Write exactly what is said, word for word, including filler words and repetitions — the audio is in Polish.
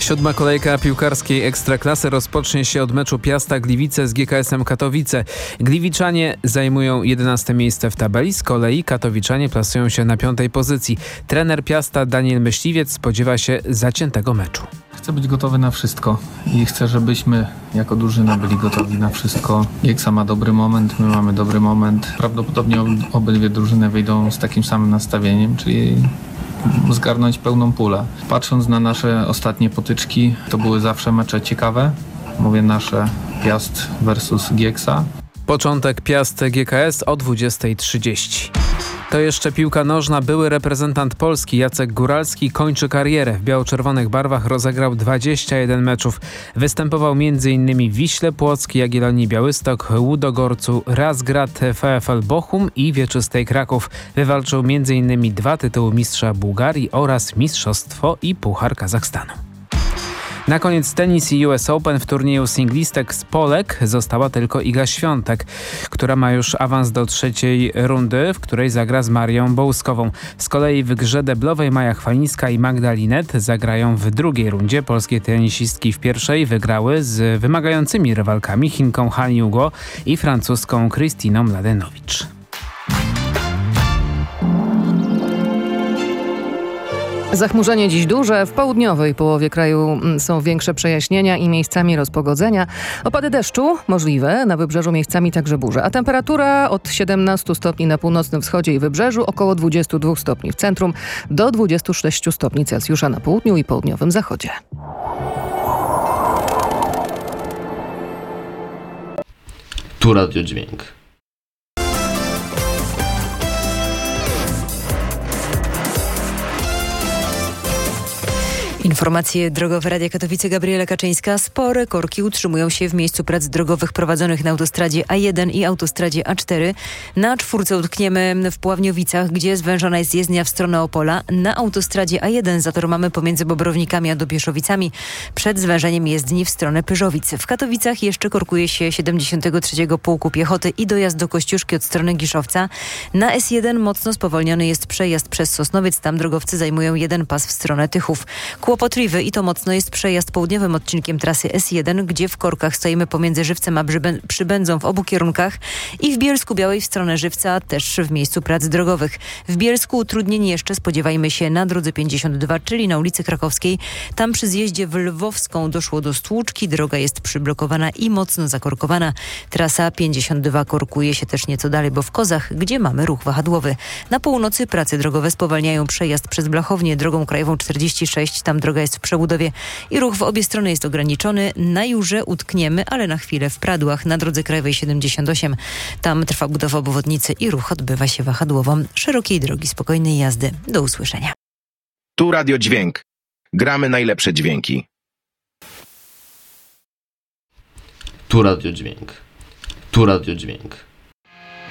Siódma kolejka piłkarskiej Ekstraklasy rozpocznie się od meczu Piasta Gliwice z G K S-em Katowice. Gliwiczanie zajmują jedenaste miejsce w tabeli, z kolei katowiczanie plasują się na piątej pozycji. Trener Piasta Daniel Myśliwiec spodziewa się zaciętego meczu. Chcę być gotowy na wszystko i chcę, żebyśmy jako drużyna byli gotowi na wszystko. Gieksa ma dobry moment, my mamy dobry moment. Prawdopodobnie obydwie drużyny wyjdą z takim samym nastawieniem, czyli zgarnąć pełną pulę. Patrząc na nasze ostatnie potyczki, to były zawsze mecze ciekawe. Mówię nasze, Piast versus Gieksa. Początek Piast G K S o dwudziestej trzydzieści. To jeszcze piłka nożna. Były reprezentant Polski Jacek Góralski kończy karierę. W biało-czerwonych barwach rozegrał dwadzieścia jeden meczów. Występował m.in. w Wiśle Płock, Jagiellonii Białystok, Łudogorcu, Razgrad, VfL Bochum i Wieczystej Kraków. Wywalczył m.in. dwa tytuły mistrza Bułgarii oraz mistrzostwo i puchar Kazachstanu. Na koniec tenis i U S Open. W turnieju singlistek z Polek została tylko Iga Świątek, która ma już awans do trzeciej rundy, w której zagra z Marią Bołuskową. Z kolei w grze deblowej Maja Chwalińska i Magda Linet zagrają w drugiej rundzie. Polskie tenisistki w pierwszej wygrały z wymagającymi rywalkami Chinką Han Yugo i francuską Krystyną Mladenowicz. Zachmurzenie dziś duże. W południowej połowie kraju są większe przejaśnienia i miejscami rozpogodzenia. Opady deszczu możliwe, na wybrzeżu miejscami także burze. A temperatura od siedemnastu stopni na północnym wschodzie i wybrzeżu, około dwudziestu dwóch stopni w centrum, do dwudziestu sześciu stopni Celsjusza na południu i południowym zachodzie. Tu Radio Dźwięk. Informacje drogowe Radia Katowice, Gabriela Kaczyńska. Spore korki utrzymują się w miejscu prac drogowych prowadzonych na autostradzie A jeden i autostradzie A cztery. Na czwórce utkniemy w Puławniowicach, gdzie zwężona jest jezdnia w stronę Opola. Na autostradzie A jeden zator mamy pomiędzy Bobrownikami a Dopieszowicami przed zwężeniem jezdni w stronę Pyżowic. W Katowicach jeszcze korkuje się siedemdziesiątego trzeciego Pułku Piechoty i dojazd do Kościuszki od strony Giszowca. Na S jeden mocno spowolniony jest przejazd przez Sosnowiec. Tam drogowcy zajmują jeden pas w stronę Tychów. Kłopotliwy i to mocno jest przejazd południowym odcinkiem trasy S jeden, gdzie w korkach stoimy pomiędzy Żywcem a Przybę- Przybędzą w obu kierunkach i w Bielsku Białej w stronę Żywca, też w miejscu prac drogowych. W Bielsku utrudnień jeszcze spodziewajmy się na drodze pięćdziesiąt dwa, czyli na ulicy Krakowskiej. Tam przy zjeździe w Lwowską doszło do stłuczki, droga jest przyblokowana i mocno zakorkowana. Trasa pięćdziesiąt dwa korkuje się też nieco dalej, bo w Kozach, gdzie mamy ruch wahadłowy. Na północy prace drogowe spowalniają przejazd przez Blachownię drogą krajową czterdzieści sześć, tam droga jest w przebudowie i ruch w obie strony jest ograniczony. Na Jurze utkniemy, ale na chwilę w Pradłach na drodze krajowej siedemdziesiąt osiem. Tam trwa budowa obwodnicy i ruch odbywa się wahadłowo. Szerokiej drogi, spokojnej jazdy. Do usłyszenia. Tu Radio Dźwięk. Gramy najlepsze dźwięki. Tu Radio Dźwięk. Tu Radio Dźwięk.